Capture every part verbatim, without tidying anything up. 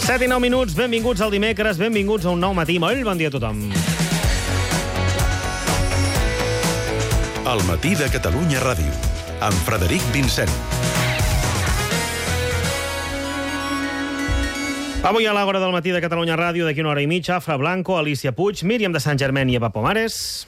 set i nou minuts, benvinguts al dimecres, benvinguts a un nou matí. Molt bon dia a tothom. El matí de Catalunya Ràdio, amb Frederic Vincent. Avui a l'hora del matí de Catalunya Ràdio, d'aquí una hora i mitja, Afra Blanco, Alicia Puig, Míriam de Sant Germain i Eva Pomares.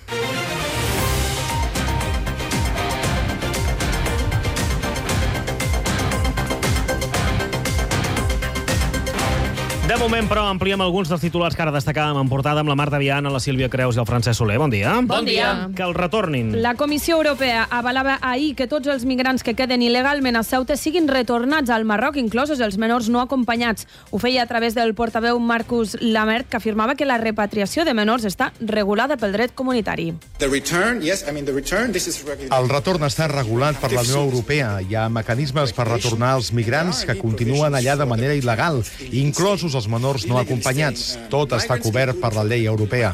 De moment, però, ampliem alguns dels titulars que ara destacàvem en portada amb la Marta Viana, la Sílvia Creus i el Francesc Soler. Bon dia. Bon dia. Que el retornin. La Comissió Europea avalava ahir que tots els migrants que queden il·legalment a Ceuta siguin retornats al Marroc, inclosos els menors no acompanyats. Ho feia a través del portaveu Marcus Lamert, que afirmava que la repatriació de menors està regulada pel dret comunitari. El retorn està regulat per la Unió Europea. Hi ha mecanismes per retornar els migrants que continuen allà de manera il·legal, inclosos els menors no acompanyats. Tot està cobert per la llei europea.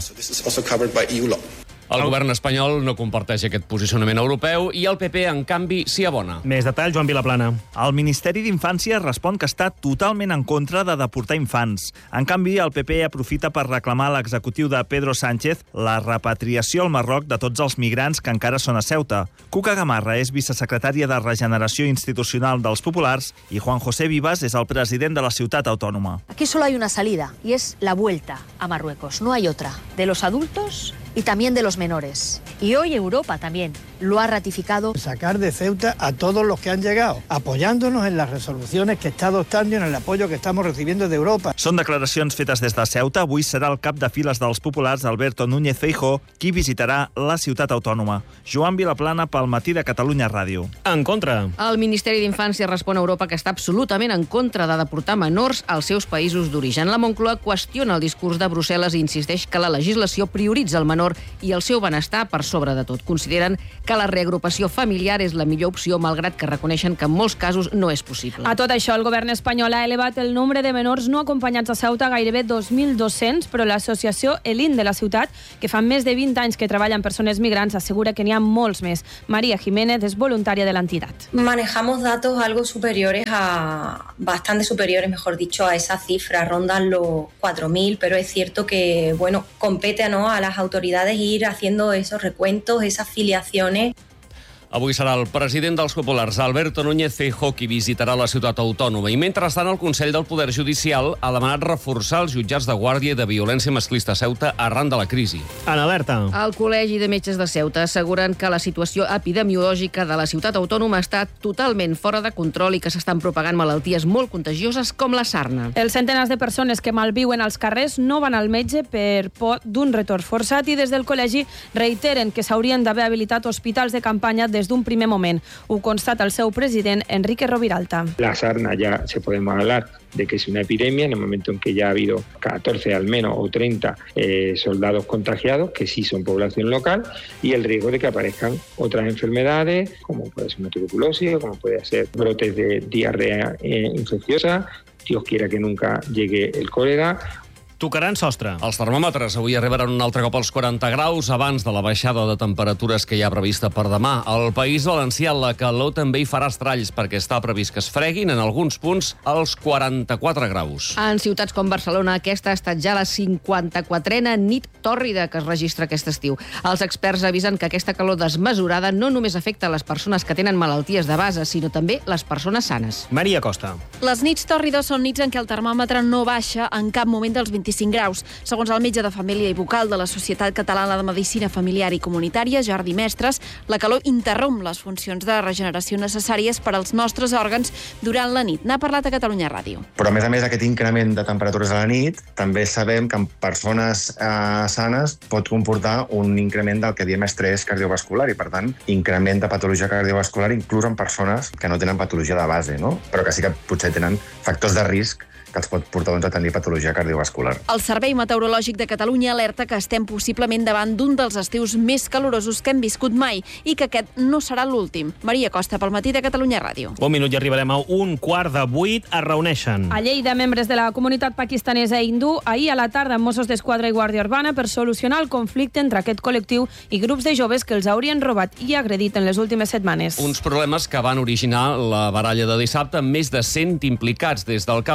El govern espanyol no comparteix aquest posicionament europeu i el P P, en canvi, s'hi abona. Més detall, Joan Vilaplana. El Ministeri d'Infància respon que està totalment en contra de deportar infants. En canvi, el P P aprofita per reclamar a l'executiu de Pedro Sánchez la repatriació al Marroc de tots els migrants que encara són a Ceuta. Cuca Gamarra és vicesecretària de Regeneració Institucional dels Populars i Juan José Vivas és el president de la ciutat autònoma. Aquí solo hay una salida y es la vuelta a Marruecos. No hay otra. De los adultos y también de los menores. Y hoy Europa también lo ha ratificado. Sacar de Ceuta a todos los que han llegado, apoyándonos en las resoluciones que está adoptando y en el apoyo que estamos recibiendo de Europa. Són declaracions fetes des de Ceuta. Avui serà el cap de files dels populars, Alberto Núñez Feijóo, qui visitarà la ciutat autònoma. Joan Vilaplana pel matí de Catalunya Ràdio. En contra. El Ministeri d'Infància respon a Europa que està absolutament en contra de deportar menors als seus països d'origen. La Moncloa qüestiona el discurs de Brussel·les i insisteix que la legislació prioritza el menor i el seu benestar per sobre de tot. Consideren que la reagrupació familiar és la millor opció, malgrat que reconeixen que en molts casos no és possible. A tot això, el govern espanyol ha elevat el nombre de menors no acompanyats a Ceuta a gairebé dos mil dos-cents, però l'associació Elin de la ciutat, que fa més de vint anys que treballa amb persones migrants, assegura que n'hi ha molts més. María Jiménez és voluntària de l'entitat. Manejamos datos algo superiores a, bastante superiores, mejor dicho, a esa cifra, rondan los cuatro mil, pero es cierto que, bueno, compete, ¿no?, a las autoridades ir haciendo esos recuentos, esas filiaciones. Avui serà el president dels populars, Alberto Núñez Feijóo, qui visitarà la ciutat autònoma. I mentrestant, el Consell del Poder Judicial ha demanat reforçar els jutjats de guàrdia i de violència masclista a Ceuta arran de la crisi. En alerta. El Col·legi de Metges de Ceuta asseguren que la situació epidemiològica de la ciutat autònoma està totalment fora de control i que s'estan propagant malalties molt contagioses com la sarna. Els centenars de persones que malviuen als carrers no van al metge per por d'un retorn forçat i des del col·legi reiteren que s'haurien d'haver habilitat hospitals de campanya des d'un primer moment. Ho constata el seu president, Enrique Roviralta. La sarna ya se podemos hablar de que es una epidemia en el momento en que ya ha habido catorce al menos o treinta eh, soldados contagiados, que sí son población local, y el riesgo de que aparezcan otras enfermedades, como puede ser una tuberculosis, como puede ser brotes de diarrea eh, infecciosa, Dios quiera que nunca llegue el cólera. Tocaran sostre. Els termòmetres avui arribaran un altre cop als quaranta graus abans de la baixada de temperatures que hi ha prevista per demà. Al País Valencià la calor també hi farà estralls perquè està previst que es freguin en alguns punts als quaranta-quatre graus. En ciutats com Barcelona, aquesta ha estat ja la cinquanta-quatrena nit tòrrida que es registra aquest estiu. Els experts avisen que aquesta calor desmesurada no només afecta les persones que tenen malalties de base, sinó també les persones sanes. Maria Costa. Les nits tòrrides són nits en què el termòmetre no baixa en cap moment dels vint-i-cinc graus. Segons el metge de família i vocal de la Societat Catalana de Medicina Familiar i Comunitària, Jordi Mestres, la calor interromp les funcions de regeneració necessàries per als nostres òrgans durant la nit. N'ha parlat a Catalunya Ràdio. Però, a més a més, aquest increment de temperatures a la nit, també sabem que en persones eh, sanes pot comportar un increment del que diem estrès cardiovascular i, per tant, increment de patologia cardiovascular inclús en persones que no tenen patologia de base, no? Però que sí que potser tenen factors de risc que els pot portar doncs, a tenir patologia cardiovascular. El Servei Meteorològic de Catalunya alerta que estem possiblement davant d'un dels estius més calorosos que hem viscut mai i que aquest no serà l'últim. Maria Costa, pel matí de Catalunya Ràdio. Un minut i arribarem a un quart de vuit. Es reuneixen. A Lleida, membres de la comunitat pakistanesa hindú, ahir a la tarda amb Mossos d'Esquadra i Guàrdia Urbana per solucionar el conflicte entre aquest col·lectiu i grups de joves que els haurien robat i agredit en les últimes setmanes. Uns problemes que van originar la baralla de dissabte amb més de cent implicats. Des del cap de setmana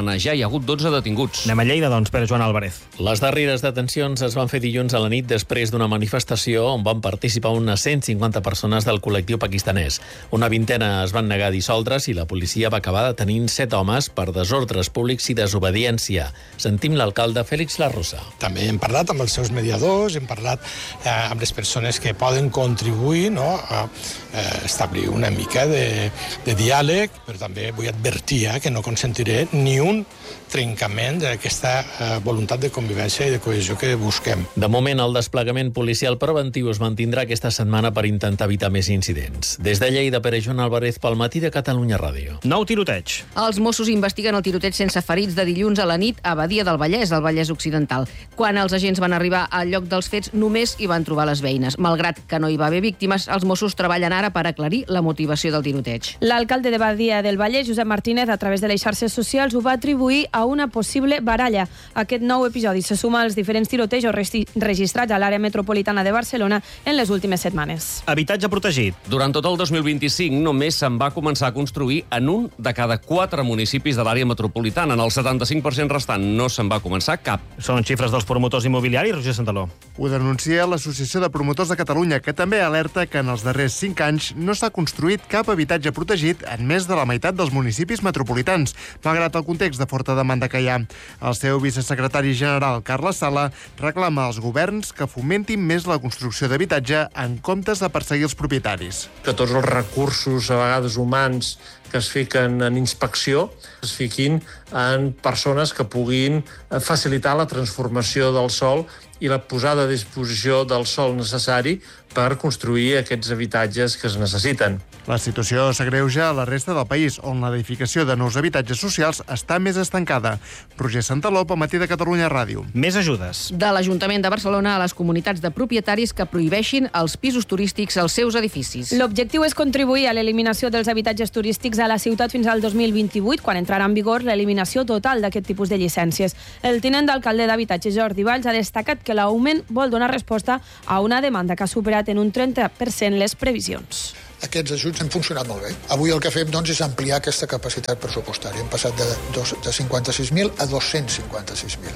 setmana. Ja hi ha hagut dotze detinguts. Anem a Lleida, doncs, Pere Joan Álvarez. Les darreres detencions es van fer dilluns a la nit després d'una manifestació on van participar unes cent cinquanta persones del col·lectiu pakistanès. Una vintena es van negar a dissoldre's i la policia va acabar detenint set homes per desordres públics i desobediència. Sentim l'alcalde Félix Larrosa. També hem parlat amb els seus mediadors, hem parlat eh, amb les persones que poden contribuir, no, a eh, establir una mica de, de diàleg, però també vull advertir eh, que no consentiré ni un trencament d'aquesta eh, voluntat de convivència i de cohesió que busquem. De moment, el desplegament policial preventiu es mantindrà aquesta setmana per intentar evitar més incidents. Des de Lleida, Pere Joan Álvarez, pel Matí de Catalunya Ràdio. Nou tiroteig. Els Mossos investiguen el tiroteig sense ferits de dilluns a la nit a Badia del Vallès, al Vallès Occidental. Quan els agents van arribar al lloc dels fets, només hi van trobar les veïnes. Malgrat que no hi va haver víctimes, els Mossos treballen ara per aclarir la motivació del tiroteig. L'alcalde de Badia del Vallès, Josep Martínez, a través de les xarxes socials, ho va atribuir a una possible baralla. Aquest nou episodi se suma als diferents tirotejos registrats a l'àrea metropolitana de Barcelona en les últimes setmanes. Habitatge protegit. Durant tot el dos mil vint-i-cinc només se'n va començar a construir en un de cada quatre municipis de l'àrea metropolitana. En el setanta-cinc per cent restant no se'n va començar cap. Són xifres dels promotors immobiliaris, Roger Santaló. Ho denuncia l'Associació de Promotors de Catalunya, que també alerta que en els darrers cinc anys no s'ha construït cap habitatge protegit en més de la meitat dels municipis metropolitans, malgrat el context de forta demanda que hi ha. El seu vicesecretari general, Carles Sala, reclama als governs que fomentin més la construcció d'habitatge en comptes de perseguir els propietaris. Que tots els recursos, a vegades humans, que es fiquen en inspecció, es fiquin en persones que puguin facilitar la transformació del sòl i la posada a disposició del sòl necessari per construir aquests habitatges que es necessiten. La situació s'agreuja a la resta del país, on l'edificació de nous habitatges socials està més estancada. Roger Santaló, pel Matí de Catalunya Ràdio. Més ajudes. De l'Ajuntament de Barcelona a les comunitats de propietaris que prohibeixin els pisos turístics als seus edificis. L'objectiu és contribuir a l'eliminació dels habitatges turístics a la ciutat fins al dos mil vint-i-vuit, quan entrarà en vigor l'eliminació total d'aquest tipus de llicències. El tinent d'alcalde d'Habitatge, Jordi Valls, ha destacat que l'augment vol donar resposta a una demanda que ha superat en un trenta per cent les previsions. Aquests ajuts han funcionat molt bé. Avui el que fem doncs, és ampliar aquesta capacitat pressupostària. Hem passat de, de cinquanta-sis mil a dos-cents cinquanta-sis mil.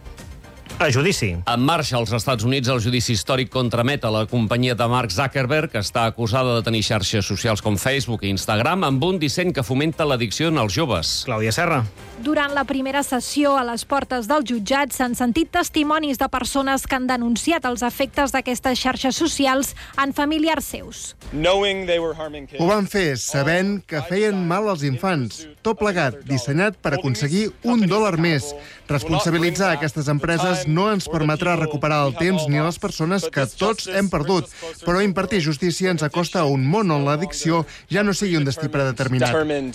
A judici. En marxa als Estats Units el judici històric contra Meta, la companyia de Mark Zuckerberg, que està acusada de tenir xarxes socials com Facebook i Instagram amb un disseny que fomenta l'addicció en els joves. Clàudia Serra. Durant la primera sessió a les portes del jutjat s'han sentit testimonis de persones que han denunciat els efectes d'aquestes xarxes socials en familiars seus. Ho van fer sabent que feien mal als infants. Tot plegat, dissenyat per aconseguir un dòlar més. Responsabilitzar aquestes empreses no ens permetrà recuperar el temps ni les persones que tots hem perdut, però impartir justícia ens acosta a un món on l'addicció ja no sigui un destí predeterminat.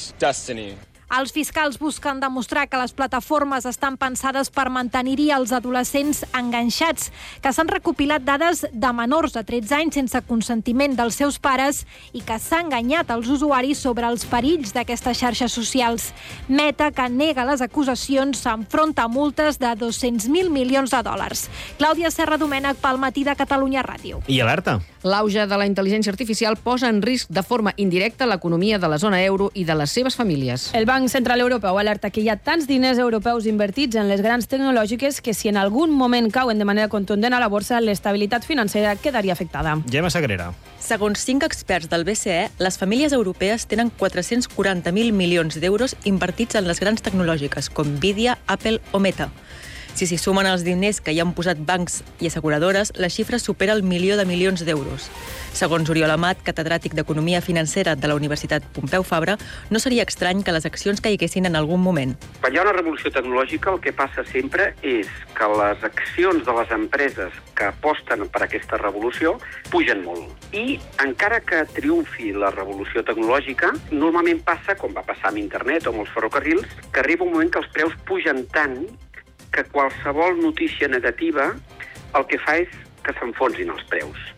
Els fiscals busquen demostrar que les plataformes estan pensades per mantenir-hi els adolescents enganxats, que s'han recopilat dades de menors de tretze anys sense consentiment dels seus pares i que s'ha enganyat els usuaris sobre els perills d'aquestes xarxes socials. Meta, que nega les acusacions, s'enfronta a multes de dos-cents mil milions de dòlars. Clàudia Serra Domènech, pel Matí de Catalunya Ràdio. I alerta. L'auge de la intel·ligència artificial posa en risc de forma indirecta l'economia de la zona euro i de les seves famílies. El Banc Central Europeu alerta que hi ha tants diners europeus invertits en les grans tecnològiques que si en algun moment cauen de manera contundent a la borsa, l'estabilitat financera quedaria afectada. Gemma Sagrera. Segons cinc experts del B C E, les famílies europees tenen quatre-cents quaranta mil milions d'euros invertits en les grans tecnològiques, com Nvidia, Apple o Meta. Si s'hi sumen els diners que hi han posat bancs i asseguradores, la xifra supera el milió de milions d'euros. Segons Oriol Amat, catedràtic d'Economia Financera de la Universitat Pompeu Fabra, no seria estrany que les accions caiguessin en algun moment. Quan hi ha una revolució tecnològica, el que passa sempre és que les accions de les empreses que aposten per aquesta revolució pugen molt. I encara que triomfi la revolució tecnològica, normalment passa, com va passar amb internet o amb els ferrocarrils, que arriba un moment que els preus pugen tant que qualsevol notícia negativa el que fa és que s'enfonsin els preus.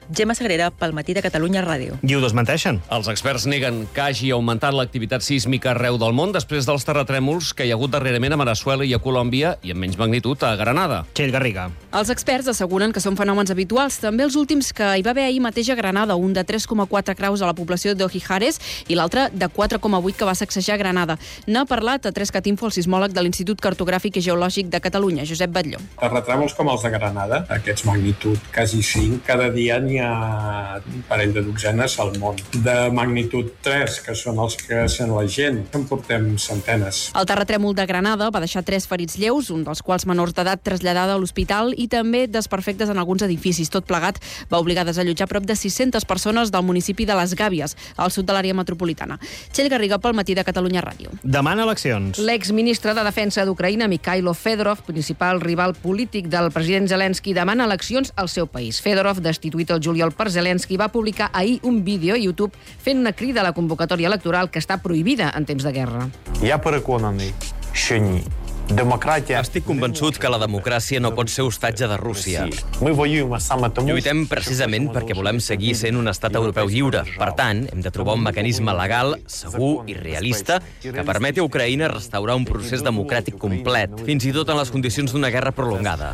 Gemma Sagrera, pel Matí de Catalunya Ràdio. I ho desmenteixen. Els experts neguen que hagi augmentat l'activitat sísmica arreu del món després dels terratrèmols que hi ha hagut darrerament a Veneçuela i a Colòmbia i amb menys magnitud a Granada. Txell Garriga. Els experts asseguren que són fenòmens habituals, també els últims que hi va haver ahir mateix a Granada, un de tres coma quatre graus a la població d'Ojijares i l'altre de quatre coma vuit que va sacsejar Granada. N'ha parlat a Tres Catinfo, el sismòleg de l'Institut Cartogràfic i Geològic de Catalunya, Josep Batlló. Terratrèmols com els de Granada, aquests magnitud quasi cinc, cada dia n'hi ha un parell de dotzenes al món. De magnitud tres, que són els que sent la gent, en portem centenes. El terratrèmol de Granada va deixar tres ferits lleus, un dels quals menors d'edat traslladada a l'hospital i també desperfectes en alguns edificis. Tot plegat va obligar a desallotjar prop de sis-centes persones del municipi de Les Gàbies, al sud de l'àrea metropolitana. Txell Garriga, pel Matí de Catalunya Ràdio. Demana eleccions. L'exministre de Defensa d'Ucraïna, Mikhailo Fedorov, principal rival polític del president Zelensky, demana eleccions al seu país. Fedorov, destituït el juliol per Zelensky, va publicar ahir un vídeo a YouTube fent una crida a la convocatòria electoral que està prohibida en temps de guerra. Я переконаний, що ні. Estic convençut que la democràcia no pot ser hostatge de Rússia. Lluitem precisament perquè volem seguir sent un estat europeu lliure. Per tant, hem de trobar un mecanisme legal, segur i realista que permeti a Ucraïna restaurar un procés democràtic complet, fins i tot en les condicions d'una guerra prolongada.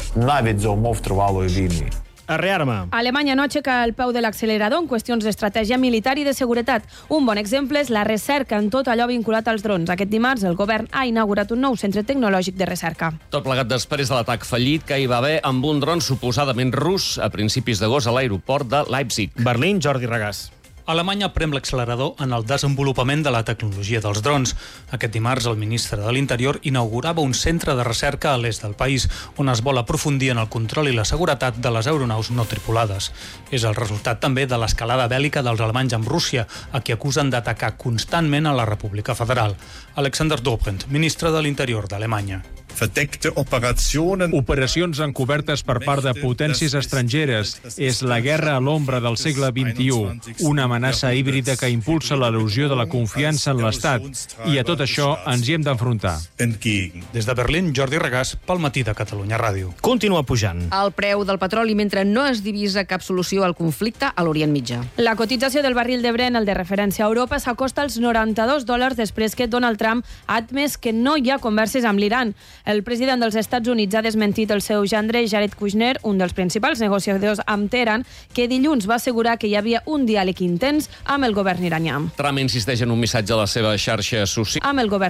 A rearma. Alemanya no aixeca el peu de l'accelerador en qüestions d'estratègia militar i de seguretat. Un bon exemple és la recerca en tot allò vinculat als drons. Aquest dimarts el govern ha inaugurat un nou centre tecnològic de recerca. Tot plegat després de l'atac fallit que hi va haver amb un dron suposadament rus a principis d'agost a l'aeroport de Leipzig. Berlín, Jordi Regàs. Alemanya prem l'accelerador en el desenvolupament de la tecnologia dels drons. Aquest dimarts, el ministre de l'Interior inaugurava un centre de recerca a l'est del país, on es vol aprofundir en el control i la seguretat de les aeronaus no tripulades. És el resultat també de l'escalada bèl·lica dels alemanys amb Rússia, a qui acusen d'atacar constantment a la República Federal. Alexander Dobrindt, ministre de l'Interior d'Alemanya. Operacions encobertes per part de potències estrangeres. És la guerra a l'ombra del segle vint-i-u, una amenaça híbrida que impulsa l'erosió de la confiança en l'Estat. I a tot això ens hi hem d'enfrontar. Des de Berlín, Jordi Regàs, pel Matí de Catalunya Ràdio. Continua pujant. El preu del petroli mentre no es divisa cap solució al conflicte a l'Orient Mitjà. La cotització del barril de Brent, el de referència a Europa, s'acosta als noranta-dos dòlars després que Donald Trump ha admès que no hi ha converses amb l'Iran. El president dels Estats Units ha desmentit el seu gendre Jared Kushner, un dels principals negociadors amb Teheran, que dilluns va assegurar que hi havia un diàleg intens amb el govern iranià. Trump insisteix en un missatge a la seva xarxa social. Amb el govern